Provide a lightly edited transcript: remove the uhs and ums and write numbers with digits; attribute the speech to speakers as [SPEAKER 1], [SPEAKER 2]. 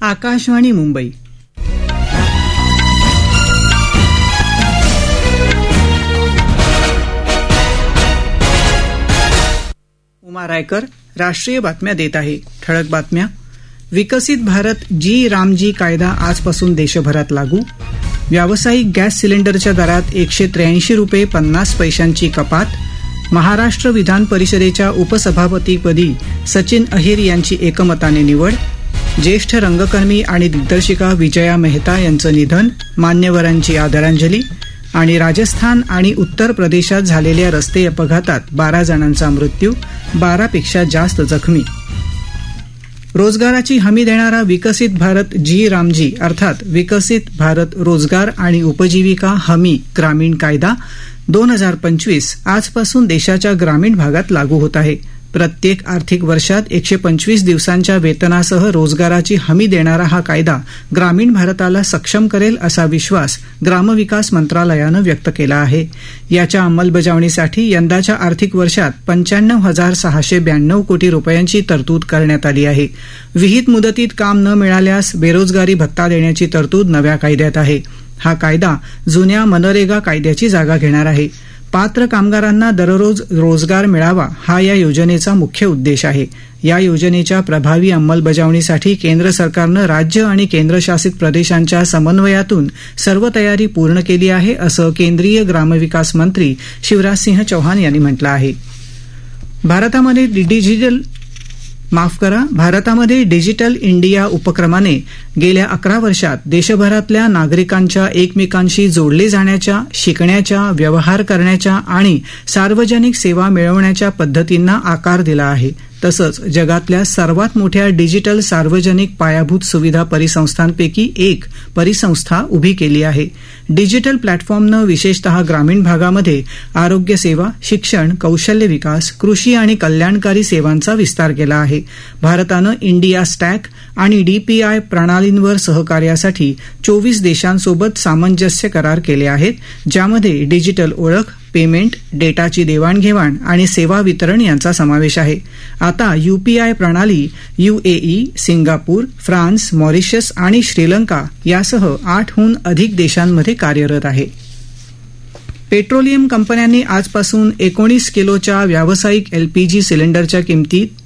[SPEAKER 1] आकाशवाणी मुंबई. उमा रायकर राष्ट्रीय बातम्या देत आहे. ठळक बातम्या. विकसित भारत जी रामजी कायदा आजपासून देशभरात लागू. व्यावसायिक गॅस सिलेंडरच्या दरात 183 रुपये 50 पैशांची कपात. महाराष्ट्र विधान परिषदेच्या उपसभापतीपदी सचिन अहिर यांची एकमताने निवड. ज्येष्ठ रंगकर्मी आणि दिग्दर्शिका विजया मेहता यांचं निधन, मान्यवरांची आदरांजली. आणि राजस्थान आणि उत्तर प्रदेशात झालेल्या रस्ते अपघातात 12 जणांचा मृत्यू, 12 पेक्षा जास्त जखमी. रोजगाराची हमी देणारा विकसित भारत जी रामजी अर्थात विकसित भारत रोजगार आणि उपजीविका हमी ग्रामीण कायदा 2025 आजपासून देशाच्या ग्रामीण भागात लागू होत आहे. प्रत्येक आर्थिक वर्षात 125 दिवसांच्या वेतनासह रोजगाराची हमी देणारा हा कायदा ग्रामीण भारताला सक्षम करेल असा विश्वास ग्रामविकास मंत्रालयानं व्यक्त केला आहे. याच्या अंमलबजावणीसाठी यंदाच्या आर्थिक वर्षात 95,692 कोटी रुपयांची तरतूद करण्यात आली आहे. विहित मुदतीत काम न मिळाल्यास बेरोजगारी भत्ता देण्याची तरतूद नव्या कायद्यात आहे. हा कायदा जुन्या मनरेगा कायद्याची जागा घेणार आहे. पात्र कामगारांना दररोज रोजगार मिळावा हा या योजनेचा मुख्य उद्देश आहे. या योजनेच्या प्रभावी अंमलबजावणीसाठी केंद्र सरकारनं राज्य आणि केंद्रशासित प्रदेशांच्या समन्वयातून सर्व तयारी पूर्ण केली आहे, असं केंद्रीय ग्रामविकास मंत्री शिवराजसिंह चौहान यांनी म्हटलं आहे. भारतामध्ये डिजिटल इंडिया उपक्रमाने गेल्या 11 वर्षात देशभरातल्या नागरिकांच्या एकमेकांशी जोडले जाण्याच्या, शिकण्याच्या, व्यवहार करण्याच्या आणि सार्वजनिक सेवा मिळवण्याच्या पद्धतींना आकार दिला आहे. तसंच जगातल्या सर्वात मोठ्या डिजिटल सार्वजनिक पायाभूत सुविधा परिसंस्थांपैकी एक परिसंस्था उभी केली आहे. डिजिटल प्लॅटफॉर्मनं विशेषतः ग्रामीण भागामध्ये आरोग्य सेवा, शिक्षण, कौशल्य विकास, कृषी आणि कल्याणकारी सेवांचा विस्तार केला आहे. भारतानं इंडिया स्टॅक आणि डीपीआय प्रणालींवर सहकार्यासाठी 24 देशांसोबत सामंजस्य करार केले आहेत, ज्यामध्ये डिजिटल ओळख, पेमेंट, डेटाची देवाणघेवाण आणि सेवा वितरण यांचा समावेश आहे. आता यूपीआय प्रणाली UAE, सिंगापूर, फ्रान्स, मॉरिशस आणि श्रीलंका यासह 8हून अधिक देशांमध्ये कार्यरत आहे. पेट्रोलियम कंपन्यांनी आजपासून 19 किलोच्या व्यावसायिक LPG सिलेंडरच्या किमती